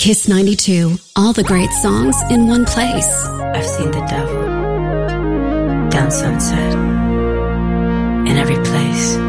Kiss 92, all the great songs in one place. I've seen the devil down Sunset in every place.